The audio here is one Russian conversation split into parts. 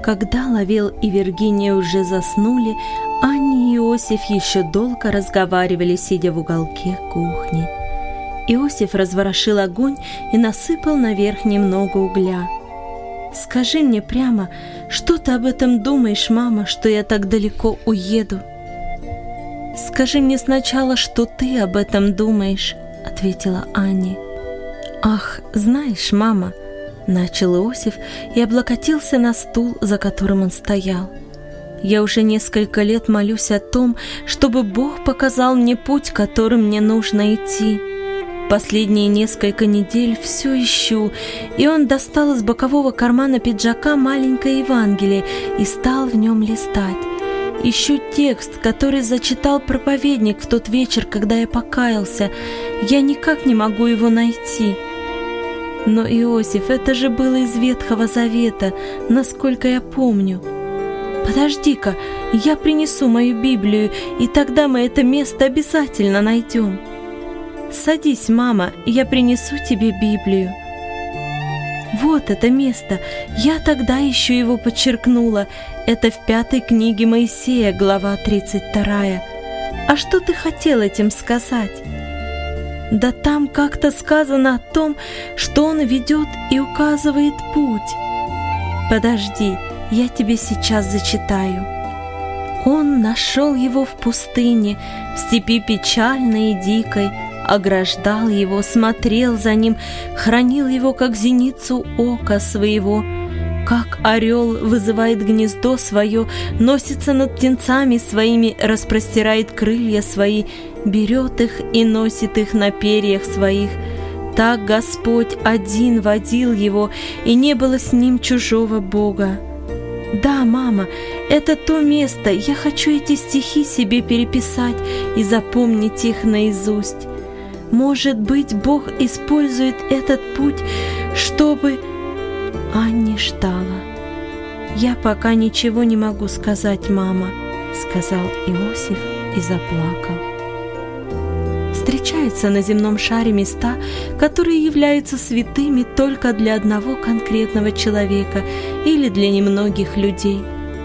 Когда Лавел и Виргиния уже заснули, Анни и Иосиф еще долго разговаривали, сидя в уголке кухни. Иосиф разворошил огонь и насыпал наверх немного угля. «Скажи мне прямо, что ты об этом думаешь, мама, что я так далеко уеду?» «Скажи мне сначала, что ты об этом думаешь», — ответила Анни. «Ах, знаешь, мама», — начал Иосиф и облокотился на стул, за которым он стоял. «Я уже несколько лет молюсь о том, чтобы Бог показал мне путь, которым мне нужно идти. Последние несколько недель все ищу, и он достал из бокового кармана пиджака маленькое Евангелие и стал в нем листать. Ищу текст, который зачитал проповедник в тот вечер, когда я покаялся. Я никак не могу его найти». «Но, Иосиф, это же было из Ветхого Завета, насколько я помню». «Подожди-ка, я принесу мою Библию, и тогда мы это место обязательно найдем». «Садись, мама, я принесу тебе Библию». «Вот это место, я тогда еще его подчеркнула. Это в 5 книге Моисея, глава 32. А что ты хотел этим сказать?» «Да там как-то сказано о том, что он ведет и указывает путь». «Подожди, я тебе сейчас зачитаю. Он нашел его в пустыне, в степи печальной и дикой, ограждал его, смотрел за ним, хранил его, как зеницу ока своего. Как орел вызывает гнездо свое, носится над птенцами своими, распростирает крылья свои, берет их и носит их на перьях своих. Так Господь один водил его, и не было с ним чужого Бога». «Да, мама, это то место, я хочу эти стихи себе переписать и запомнить их наизусть. Может быть, Бог использует этот путь, чтобы...» Анни ждала. «Я пока ничего не могу сказать, мама», — сказал Иосиф и заплакал. Встречаются на земном шаре места, которые являются святыми только для одного конкретного человека или для немногих людей.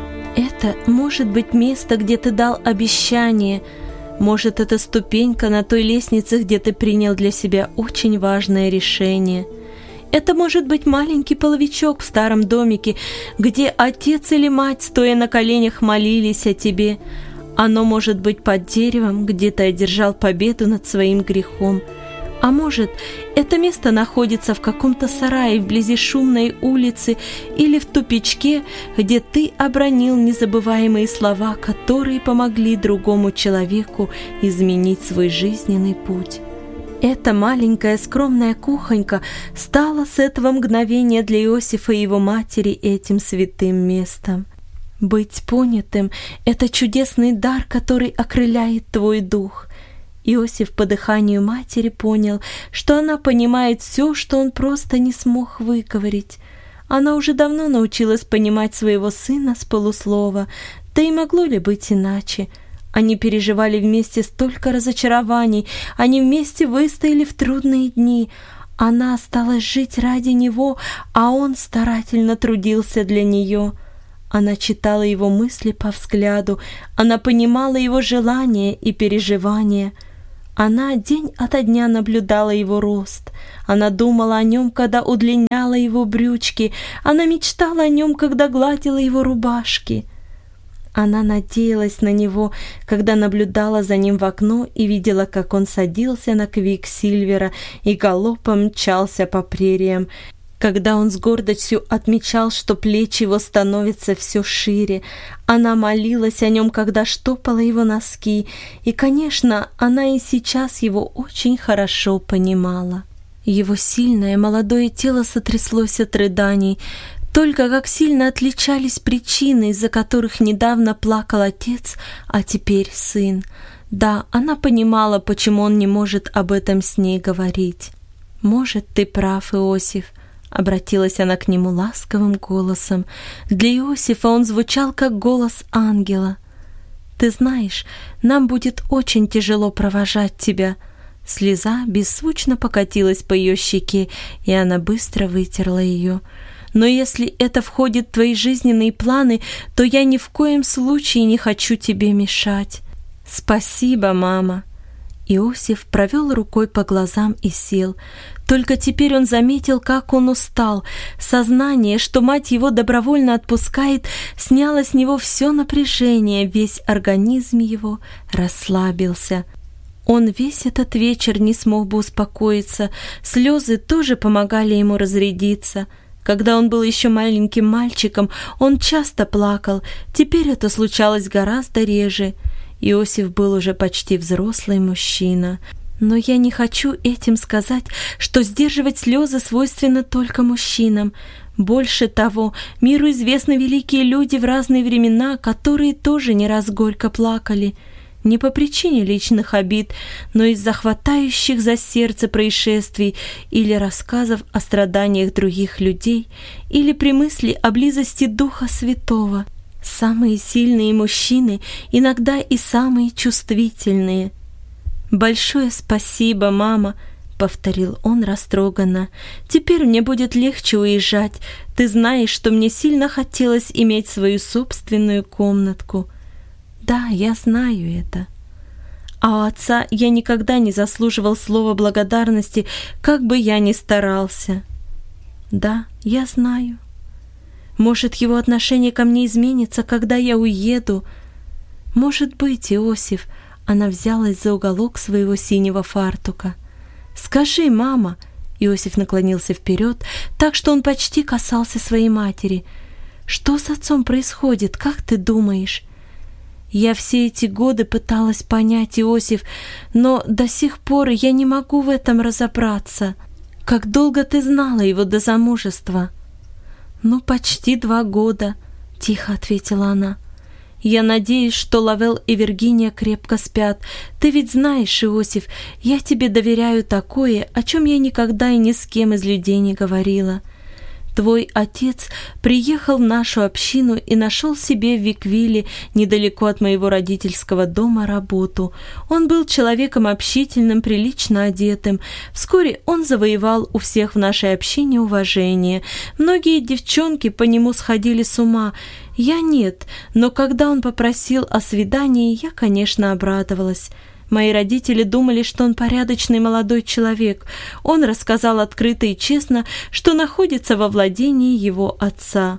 Это может быть место, где ты дал обещание. Может, это ступенька на той лестнице, где ты принял для себя очень важное решение. Это может быть маленький половичок в старом домике, где отец или мать, стоя на коленях, молились о тебе. Оно может быть под деревом, где ты одержал победу над своим грехом. А может, это место находится в каком-то сарае вблизи шумной улицы или в тупичке, где ты обронил незабываемые слова, которые помогли другому человеку изменить свой жизненный путь. Эта маленькая скромная кухонька стала с этого мгновения для Иосифа и его матери этим святым местом. Быть понятым — это чудесный дар, который окрыляет твой дух. Иосиф по дыханию матери понял, что она понимает все, что он просто не смог выговорить. Она уже давно научилась понимать своего сына с полуслова, да и могло ли быть иначе? Они переживали вместе столько разочарований, они вместе выстояли в трудные дни. Она осталась жить ради него, а он старательно трудился для нее. Она читала его мысли по взгляду, она понимала его желания и переживания. Она день ото дня наблюдала его рост. Она думала о нем, когда удлиняла его брючки. Она мечтала о нем, когда гладила его рубашки. Она надеялась на него, когда наблюдала за ним в окно и видела, как он садился на Квиксильвера и галопом мчался по прериям, когда он с гордостью отмечал, что плечи его становятся все шире. Она молилась о нем, когда штопала его носки, и, конечно, она и сейчас его очень хорошо понимала. Его сильное молодое тело сотряслось от рыданий. Только как сильно отличались причины, из-за которых недавно плакал отец, а теперь сын. Да, она понимала, почему он не может об этом с ней говорить. «Может, ты прав, Иосиф», — обратилась она к нему ласковым голосом. Для Иосифа он звучал, как голос ангела. «Ты знаешь, нам будет очень тяжело провожать тебя». Слеза беззвучно покатилась по ее щеке, и она быстро вытерла ее. но если это входит в твои жизненные планы, то я ни в коем случае не хочу тебе мешать. Спасибо, мама». Иосиф провел рукой по глазам и сел. Только теперь он заметил, как он устал. Сознание, что мать его добровольно отпускает, сняло с него все напряжение, весь организм его расслабился. Он весь этот вечер не смог бы успокоиться, слезы тоже помогали ему разрядиться. Когда он был еще маленьким мальчиком, он часто плакал, теперь это случалось гораздо реже. Иосиф был уже почти взрослый мужчина. Но я не хочу этим сказать, что сдерживать слезы свойственно только мужчинам. Больше того, миру известны великие люди в разные времена, которые тоже не раз горько плакали. Не по причине личных обид, но из-за хватающих за сердце происшествий или рассказов о страданиях других людей, или при мысли о близости Духа Святого. Самые сильные мужчины иногда и самые чувствительные. «Большое спасибо, мама», — повторил он растроганно. «Теперь мне будет легче уезжать. Ты знаешь, что мне сильно хотелось иметь свою собственную комнатку». «Да, я знаю это». А у отца я никогда не заслуживал слова благодарности, как бы я ни старался. «Да, я знаю». Может, его отношение ко мне изменится, когда я уеду? Может быть, Иосиф. Она взялась за уголок своего синего фартука. «Скажи, мама!» Иосиф наклонился вперед, так что он почти касался своей матери. «Что с отцом происходит, как ты думаешь?» «Я все эти годы пыталась понять, Иосиф, но до сих пор я не могу в этом разобраться. Как долго ты знала его до замужества?» «Ну, почти 2 года», — тихо ответила она. «Я надеюсь, что Лавел и Виргиния крепко спят. Ты ведь знаешь, Иосиф, я тебе доверяю такое, о чем я никогда и ни с кем из людей не говорила. Твой отец приехал в нашу общину и нашел себе в Виквилле, недалеко от моего родительского дома, работу. Он был человеком общительным, прилично одетым. Вскоре он завоевал у всех в нашей общине уважение. Многие девчонки по нему сходили с ума. Я нет, но когда он попросил о свидании, я, конечно, обрадовалась. Мои родители думали, что он порядочный молодой человек. Он рассказал открыто и честно, что находится во владении его отца.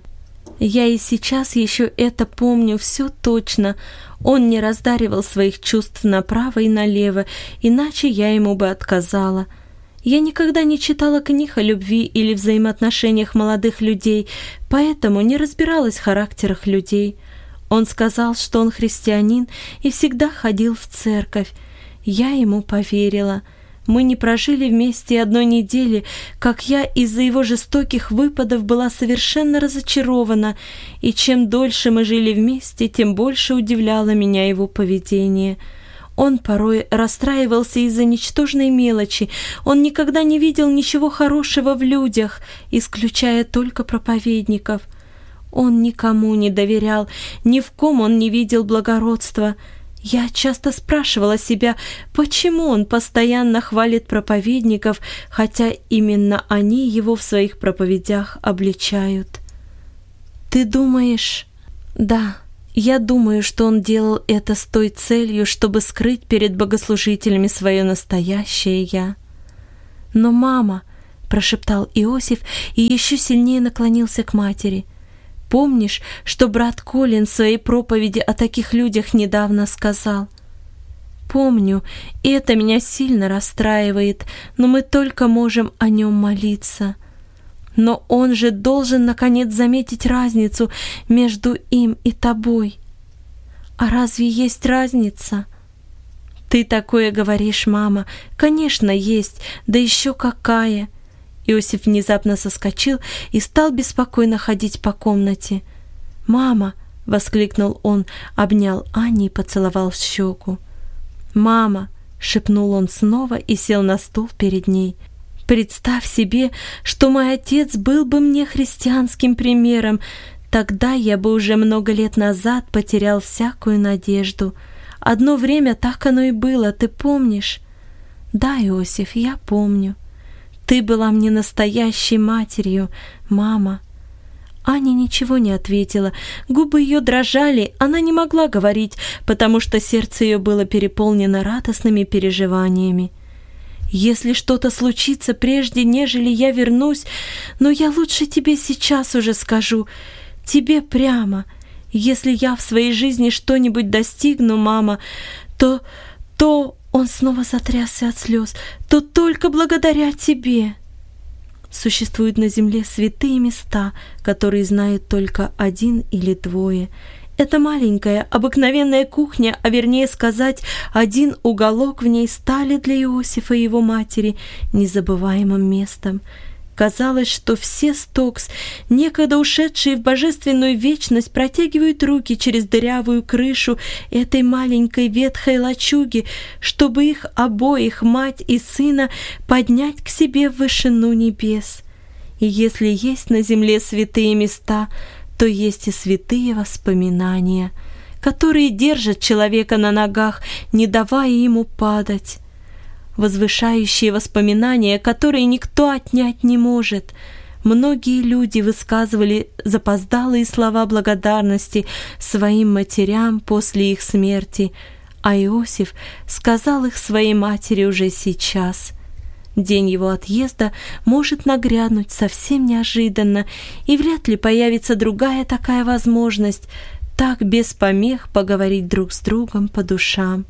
Я и сейчас еще это помню, все точно. Он не раздаривал своих чувств направо и налево, иначе я ему бы отказала. Я никогда не читала книг о любви или взаимоотношениях молодых людей, поэтому не разбиралась в характерах людей. Он сказал, что он христианин и всегда ходил в церковь. Я ему поверила. Мы не прожили вместе 1 недели, как я из-за его жестоких выпадов была совершенно разочарована, и чем дольше мы жили вместе, тем больше удивляло меня его поведение. Он порой расстраивался из-за ничтожной мелочи. Он никогда не видел ничего хорошего в людях, исключая только проповедников. Он никому не доверял, ни в ком он не видел благородства. Я часто спрашивала себя, почему он постоянно хвалит проповедников, хотя именно они его в своих проповедях обличают. «Ты думаешь...» «Да, я думаю, что он делал это с той целью, чтобы скрыть перед богослужителями свое настоящее «я». «Но, мама...» — прошептал Иосиф и еще сильнее наклонился к матери. «Помнишь, что брат Колин в своей проповеди о таких людях недавно сказал?» «Помню, и это меня сильно расстраивает, но мы только можем о нем молиться. Но он же должен, наконец, заметить разницу между им и тобой. А разве есть разница?» «Ты такое говоришь, мама. Конечно, есть, да еще какая!» Иосиф внезапно соскочил и стал беспокойно ходить по комнате. «Мама!» — воскликнул он, обнял Анни и поцеловал в щеку. «Мама!» — шепнул он снова и сел на стул перед ней. «Представь себе, что мой отец был бы мне христианским примером. Тогда я бы уже много лет назад потерял всякую надежду. Одно время так оно и было, ты помнишь?» «Да, Иосиф, я помню. Ты была мне настоящей матерью, мама». Аня ничего не ответила. Губы ее дрожали, она не могла говорить, потому что сердце ее было переполнено радостными переживаниями. «Если что-то случится прежде, нежели я вернусь, но я лучше тебе сейчас уже скажу, тебе прямо. Если я в своей жизни что-нибудь достигну, мама, то он снова затрясся от слез, то только благодаря тебе». Существуют на земле святые места, которые знают только один или двое. Это маленькая, обыкновенная кухня, а вернее сказать, один уголок в ней, стали для Иосифа и его матери незабываемым местом. Казалось, что все Стокс, некогда ушедшие в божественную вечность, протягивают руки через дырявую крышу этой маленькой ветхой лачуги, чтобы их обоих, мать и сына, поднять к себе в вышину небес. И если есть на земле святые места, то есть и святые воспоминания, которые держат человека на ногах, не давая ему падать. Возвышающие воспоминания, которые никто отнять не может. Многие люди высказывали запоздалые слова благодарности своим матерям после их смерти, а Иосиф сказал их своей матери уже сейчас. День его отъезда может нагрянуть совсем неожиданно, и вряд ли появится другая такая возможность так без помех поговорить друг с другом по душам.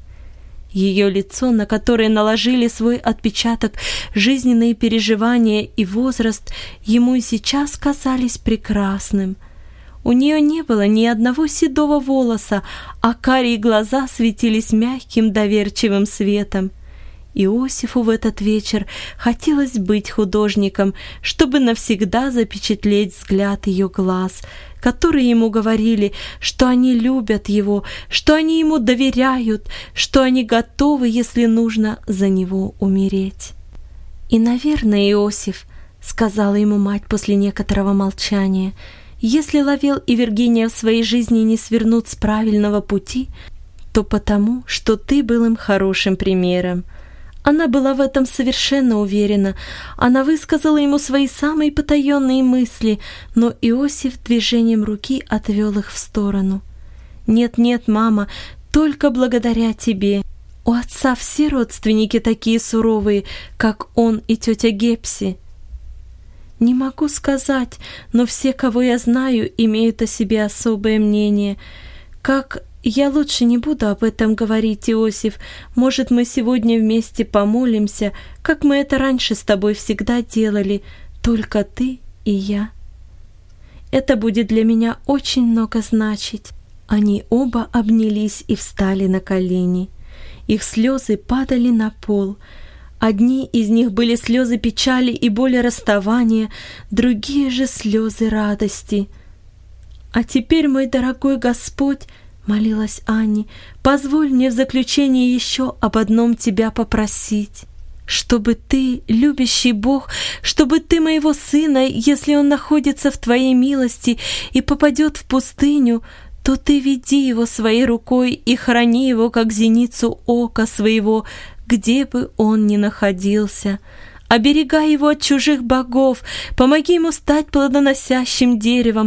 Ее лицо, на которое наложили свой отпечаток жизненные переживания и возраст, ему и сейчас казались прекрасным. У нее не было ни одного седого волоса, а карие глаза светились мягким доверчивым светом. Иосифу в этот вечер хотелось быть художником, чтобы навсегда запечатлеть взгляд ее глаз, которые ему говорили, что они любят его, что они ему доверяют, что они готовы, если нужно, за него умереть. «И, наверное, Иосиф, — сказала ему мать после некоторого молчания, — если Лавел и Виргиния в своей жизни не свернут с правильного пути, то потому, что ты был им хорошим примером». Она была в этом совершенно уверена. Она высказала ему свои самые потаенные мысли, но Иосиф движением руки отвел их в сторону. «Нет-нет, мама, только благодаря тебе. У отца все родственники такие суровые, как он и тетя Гепси». «Не могу сказать, но все, кого я знаю, имеют о себе особое мнение. Я лучше не буду об этом говорить, Иосиф. Может, мы сегодня вместе помолимся, как мы это раньше с тобой всегда делали, только ты и я. Это будет для меня очень много значить». Они оба обнялись и встали на колени. Их слезы падали на пол. Одни из них были слезы печали и боли расставания, другие же слезы радости. «А теперь, мой дорогой Господь, — молилась Анни, — позволь мне в заключение еще об одном тебя попросить. Чтобы ты, любящий Бог, чтобы ты моего сына, если он находится в твоей милости и попадет в пустыню, то ты веди его своей рукой и храни его, как зеницу ока своего, где бы он ни находился. Оберегай его от чужих богов, помоги ему стать плодоносящим деревом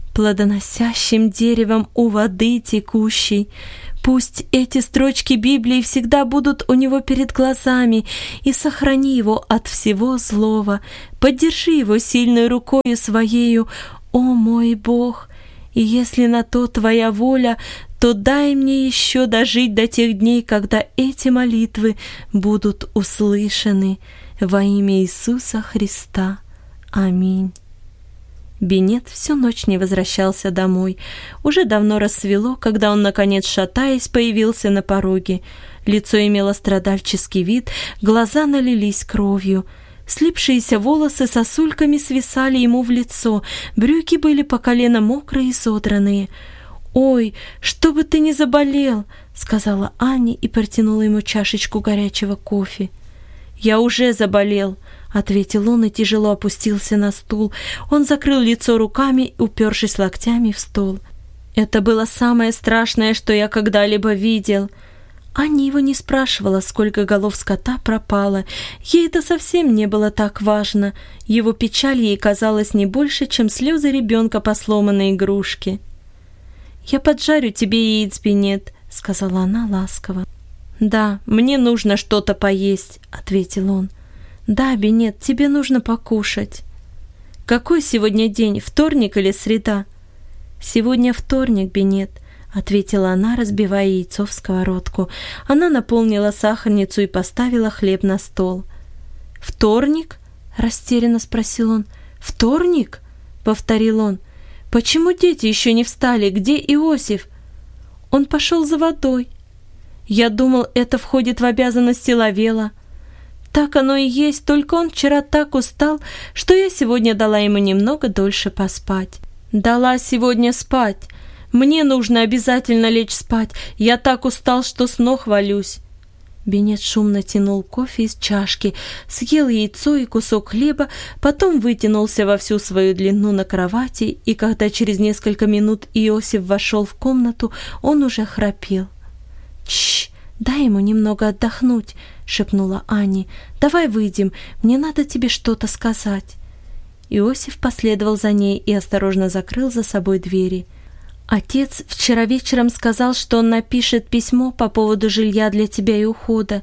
у воды текущей. Пусть эти строчки Библии всегда будут у него перед глазами, и сохрани его от всего злого. Поддержи его сильной рукою своею, о мой Бог. И если на то твоя воля, то дай мне еще дожить до тех дней, когда эти молитвы будут услышаны. Во имя Иисуса Христа. Аминь». Беннет всю ночь не возвращался домой. Уже давно рассвело, когда он, наконец, шатаясь, появился на пороге. Лицо имело страдальческий вид, глаза налились кровью. Слипшиеся волосы сосульками свисали ему в лицо, брюки были по колено мокрые и содранные. «Ой, чтобы ты не заболел!» — сказала Анни и протянула ему чашечку горячего кофе. «Я уже заболел!» — ответил он и тяжело опустился на стул. Он закрыл лицо руками, упершись локтями в стол. «Это было самое страшное, что я когда-либо видел». Аня его не спрашивала, сколько голов скота пропало. Ей это совсем не было так важно. Его печаль ей казалась не больше, чем слезы ребенка по сломанной игрушке. «Я поджарю тебе яиц, Бенет», — сказала она ласково. «Да, мне нужно что-то поесть», — ответил он. «Да, Бенет, тебе нужно покушать». «Какой сегодня день, вторник или среда?» «Сегодня вторник, Бенет», — ответила она, разбивая яйцо в сковородку. Она наполнила сахарницу и поставила хлеб на стол. «Вторник?» — растерянно спросил он. «Вторник?» — повторил он. «Почему дети еще не встали? Где Иосиф?» «Он пошел за водой». «Я думал, это входит в обязанности Лавела». «Так оно и есть, только он вчера так устал, что я сегодня дала ему немного дольше поспать». «Дала сегодня спать. Мне нужно обязательно лечь спать. Я так устал, что с ног валюсь». Бенет шумно тянул кофе из чашки, съел яйцо и кусок хлеба, потом вытянулся во всю свою длину на кровати, и когда через несколько минут Иосиф вошел в комнату, он уже храпел. «Тш, дай ему немного отдохнуть», — шепнула Ане. «Давай выйдем, мне надо тебе что-то сказать». Иосиф последовал за ней и осторожно закрыл за собой двери. «Отец вчера вечером сказал, что он напишет письмо по поводу жилья для тебя и ухода».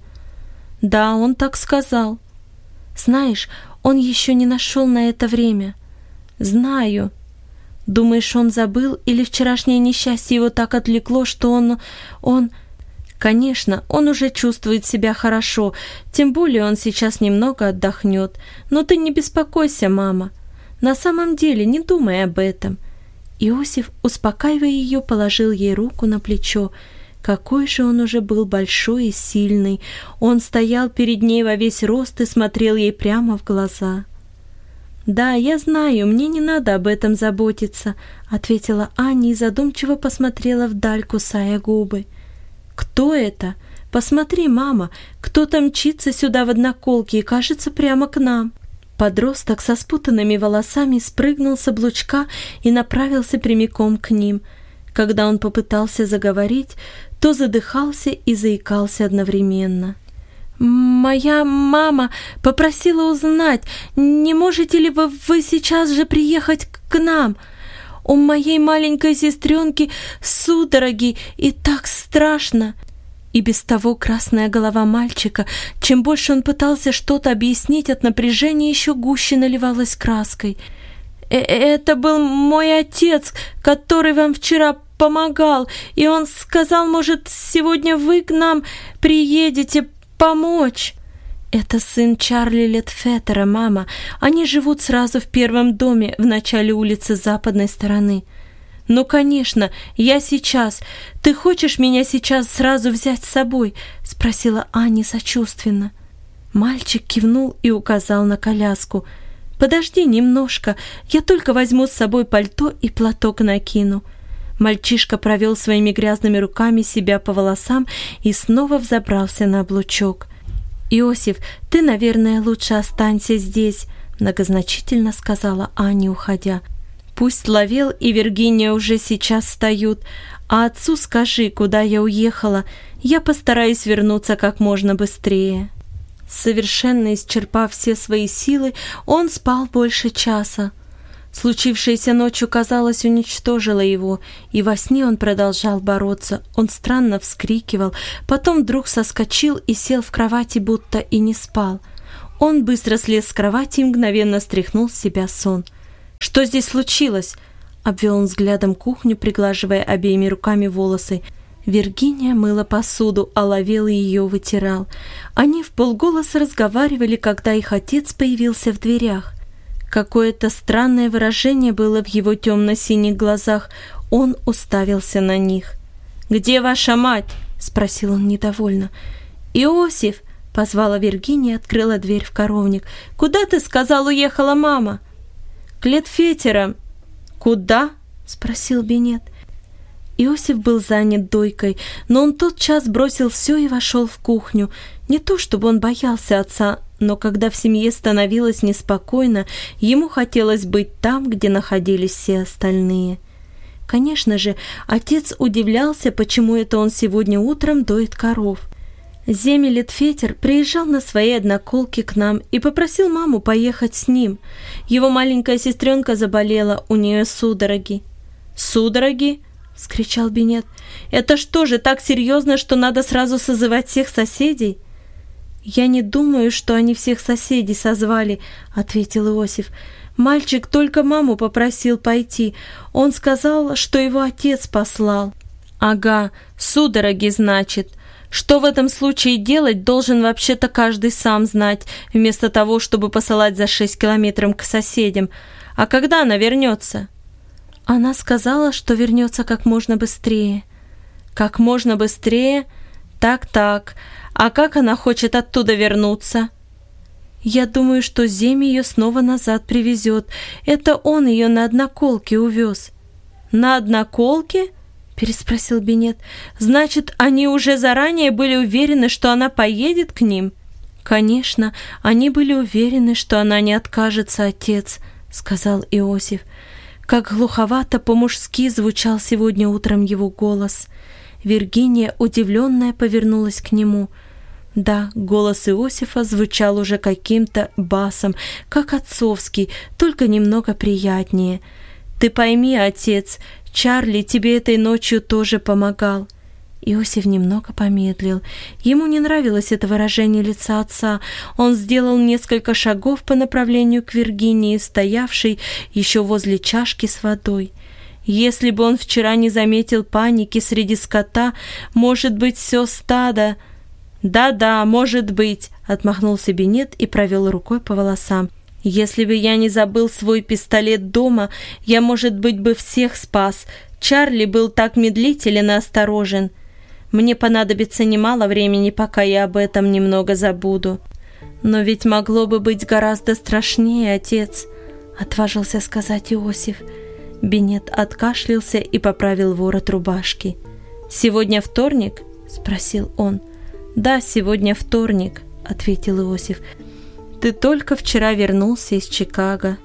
«Да, он так сказал». «Знаешь, он еще не нашел на это время». «Знаю». «Думаешь, он забыл, или вчерашнее несчастье его так отвлекло, что он...» «Конечно, он уже чувствует себя хорошо, тем более он сейчас немного отдохнет. Но ты не беспокойся, мама. На самом деле не думай об этом». Иосиф, успокаивая ее, положил ей руку на плечо. Какой же он уже был большой и сильный. Он стоял перед ней во весь рост и смотрел ей прямо в глаза. «Да, я знаю, мне не надо об этом заботиться», — ответила Аня и задумчиво посмотрела вдаль, кусая губы. «Кто это? Посмотри, мама, кто-то мчится сюда в одноколке и, кажется, прямо к нам». Подросток со спутанными волосами спрыгнул с облучка и направился прямиком к ним. Когда он попытался заговорить, то задыхался и заикался одновременно. «Моя мама попросила узнать, не можете ли вы сейчас же приехать к нам? У моей маленькой сестренки судороги, и так страшно». И без того красная голова мальчика, чем больше он пытался что-то объяснить, от напряжения еще гуще наливалась краской. «Это был мой отец, который вам вчера помогал, и он сказал, может, сегодня вы к нам приедете помочь». «Это сын Чарли Летфеттера, мама. Они живут сразу в первом доме в начале улицы с западной стороны». «Ну, конечно, я сейчас. Ты хочешь меня сейчас сразу взять с собой?» — спросила Аня сочувственно. Мальчик кивнул и указал на коляску. «Подожди немножко, я только возьму с собой пальто и платок накину». Мальчишка провел своими грязными руками себя по волосам и снова взобрался на облучок. «Иосиф, ты, наверное, лучше останься здесь», — многозначительно сказала Аня, уходя. «Пусть Лавел и Виргиния уже сейчас встают, а отцу скажи, куда я уехала. Я постараюсь вернуться как можно быстрее». Совершенно исчерпав все свои силы, он спал больше часа. Случившееся ночью, казалось, уничтожило его, и во сне он продолжал бороться. Он странно вскрикивал, потом вдруг соскочил и сел в кровати, будто и не спал. Он быстро слез с кровати и мгновенно стряхнул с себя сон. «Что здесь случилось?» — обвел он взглядом кухню, приглаживая обеими руками волосы. Виргиния мыла посуду, а Лавел ее вытирал. Они вполголоса разговаривали, когда их отец появился в дверях. Какое-то странное выражение было в его темно-синих глазах. Он уставился на них. «Где ваша мать?» — спросил он недовольно. «Иосиф!» — позвала Виргиния и открыла дверь в коровник. «Куда, ты сказал, уехала мама?» «К Летфеттерам». «Куда?» — спросил Бенет. Иосиф был занят дойкой, но он тотчас бросил все и вошел в кухню. Не то чтобы он боялся отца, но когда в семье становилось неспокойно, ему хотелось быть там, где находились все остальные. Конечно же, отец удивлялся, почему это он сегодня утром доит коров. Земелетфетер приезжал на своей одноколке к нам и попросил маму поехать с ним. Его маленькая сестренка заболела, у нее судороги. «Судороги?» — вскричал Беннет. «Это что же, так серьезно, что надо сразу созывать всех соседей?» «Я не думаю, что они всех соседей созвали», — ответил Иосиф. «Мальчик только маму попросил пойти. Он сказал, что его отец послал». «Ага, судороги, значит. Что в этом случае делать, должен вообще-то каждый сам знать, вместо того, чтобы посылать за 6 километров к соседям. А когда она вернется?» «Она сказала, что вернется как можно быстрее». «Как можно быстрее? Так. А как она хочет оттуда вернуться?» «Я думаю, что Земи ее снова назад привезет. Это он ее на одноколке увез». «На одноколке?» — переспросил Беннет. «Значит, они уже заранее были уверены, что она поедет к ним?» «Конечно, они были уверены, что она не откажется, отец», — сказал Иосиф. Как глуховато по-мужски звучал сегодня утром его голос. Виргиния, удивленная, повернулась к нему. Да, голос Иосифа звучал уже каким-то басом, как отцовский, только немного приятнее. «Ты пойми, отец, Чарли тебе этой ночью тоже помогал». Иосиф немного помедлил. Ему не нравилось это выражение лица отца. Он сделал несколько шагов по направлению к Виргинии, стоявшей еще возле чашки с водой. Если бы он вчера не заметил паники среди скота, может быть, все стадо... «Да, может быть», — отмахнулся Беннет и провел рукой по волосам. «Если бы я не забыл свой пистолет дома, я, может быть, бы всех спас. Чарли был так медлителен и осторожен. Мне понадобится немало времени, пока я об этом немного забуду». «Но ведь могло бы быть гораздо страшнее, отец», — отважился сказать Иосиф. Беннет откашлялся и поправил ворот рубашки. «Сегодня вторник?» — спросил он. «Да, сегодня вторник», — ответил Иосиф. «Ты только вчера вернулся из Чикаго».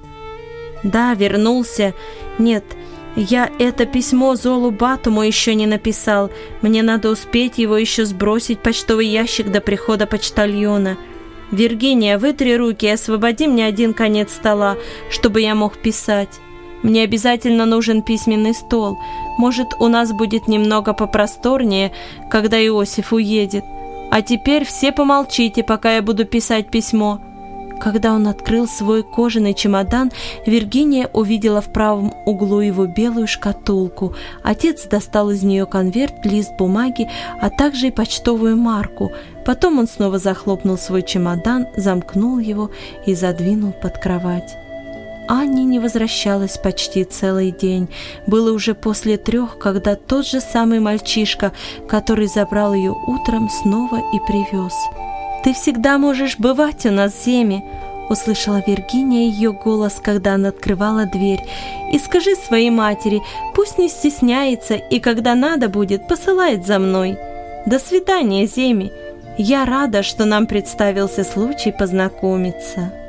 «Да, вернулся. Нет, я это письмо Золу Батуму еще не написал. Мне надо успеть его еще сбросить в почтовый ящик до прихода почтальона. Виргиния, вытри руки и освободи мне один конец стола, чтобы я мог писать. Мне обязательно нужен письменный стол. Может, у нас будет немного попросторнее, когда Иосиф уедет. А теперь все помолчите, пока я буду писать письмо». Когда он открыл свой кожаный чемодан, Виргиния увидела в правом углу его белую шкатулку. Отец достал из нее конверт, лист бумаги, а также и почтовую марку. Потом он снова захлопнул свой чемодан, замкнул его и задвинул под кровать. Анни не возвращалась почти целый день. Было уже после 3, когда тот же самый мальчишка, который забрал ее утром, снова и привез. «Ты всегда можешь бывать у нас, Земи», — услышала Виргиния ее голос, когда она открывала дверь. «И скажи своей матери, пусть не стесняется, и когда надо будет, посылает за мной. До свидания, Земи. Я рада, что нам представился случай познакомиться».